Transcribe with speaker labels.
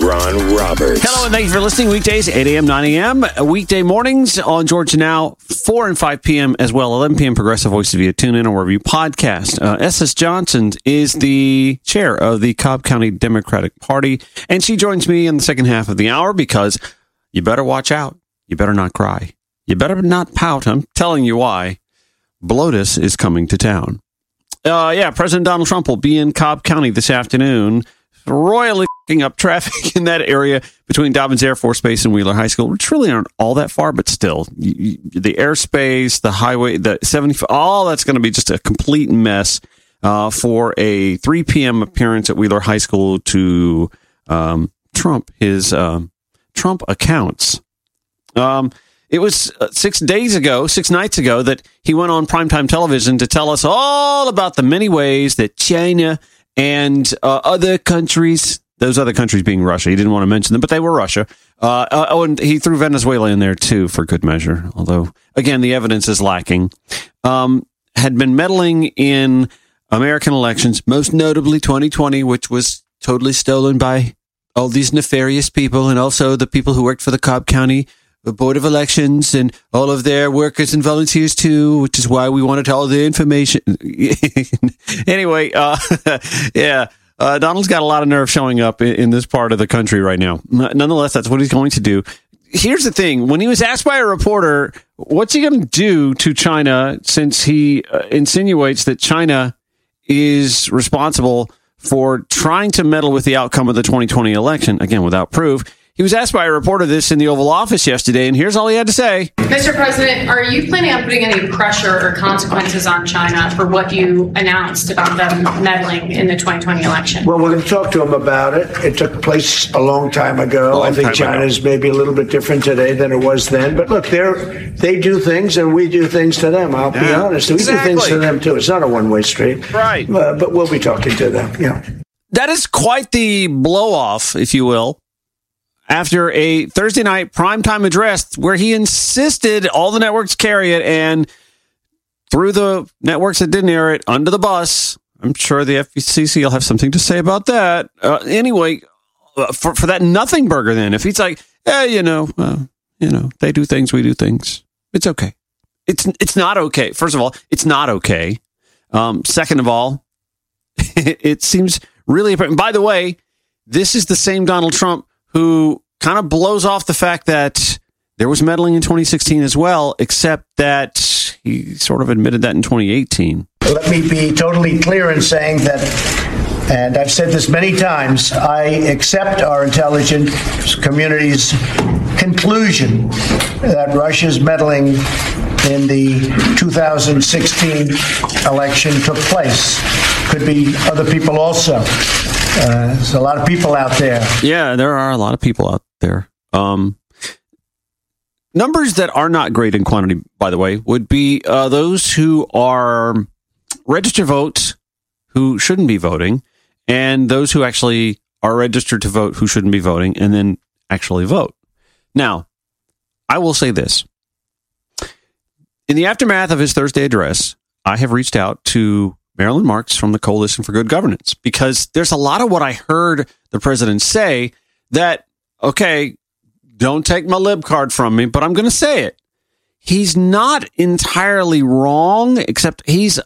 Speaker 1: Ron Roberts.
Speaker 2: Hello, and thank you for listening. Weekdays, 8 a.m., 9 a.m. Weekday mornings on Georgia Now, 4 and 5 p.m. as well, 11 p.m. Progressive Voices via TuneIn or wherever you podcast. S.S. Johnson is the chair of the Cobb County Democratic Party, and she joins me in the second half of the hour because you better watch out. You better not cry. You better not pout. I'm telling you why. BLOTUS is coming to town. President Donald Trump will be in Cobb County this afternoon, royally f***ing up traffic in that area between Dobbins Air Force Base and Wheeler High School, which really aren't all that far, but still, the airspace, the highway, the 70, all that's going to be just a complete mess for a 3 p.m. appearance at Wheeler High School to Trump his Trump accounts. It was 6 nights ago, that he went on primetime television to tell us all about the many ways that China and other countries, those other countries being Russia, he didn't want to mention them, but they were Russia. And he threw Venezuela in there too, for good measure, although, again, the evidence is lacking, had been meddling in American elections, most notably 2020, which was totally stolen by all these nefarious people, and also the people who worked for the Cobb County Board of Elections and all of their workers and volunteers too, which is why we wanted all the information. Anyway, Donald's got a lot of nerve showing up in this part of the country right now. Nonetheless, that's what he's going to do. Here's the thing. When he was asked by a reporter, what's he going to do to China, since he insinuates that China is responsible for trying to meddle with the outcome of the 2020 election, again, without proof. He was asked by a reporter this in the Oval Office yesterday, and here's all he had to say.
Speaker 3: Mr. President, are you planning on putting any pressure or consequences on China for what you announced about them meddling in the 2020 election?
Speaker 4: Well, we're going to talk to them about it. It took place a long time ago. I think China's maybe a little bit different today than it was then. But look, they do things and we do things to them. I'll be honest. We do things to them, too. It's not a one-way street.
Speaker 2: Right.
Speaker 4: But we'll be talking to them. Yeah.
Speaker 2: That is quite the blow-off, if you will, after a Thursday night primetime address where he insisted all the networks carry it, and threw the networks that didn't air it under the bus. I'm sure the FCC will have something to say about that. Anyway, for that nothing burger, then, if he's like, they do things, we do things, it's okay. It's not okay. First of all, it's not okay. Second of all, it seems really apparent. By the way, this is the same Donald Trump who kind of blows off the fact that there was meddling in 2016 as well, except that he sort of admitted that in 2018.
Speaker 4: Let me be totally clear in saying that, and I've said this many times, I accept our intelligence community's conclusion that Russia's meddling in the 2016 election took place. Could be other people also. There's a lot of people out there.
Speaker 2: Yeah, there are a lot of people out there. Numbers that are not great in quantity, by the way, would be those who are registered votes who shouldn't be voting, and those who actually are registered to vote who shouldn't be voting, and then actually vote. Now, I will say this. In the aftermath of his Thursday address, I have reached out to Marilyn Marks from the Coalition for Good Governance, because there's a lot of what I heard the president say that, okay, don't take my lib card from me, but I'm going to say it. He's not entirely wrong, except he's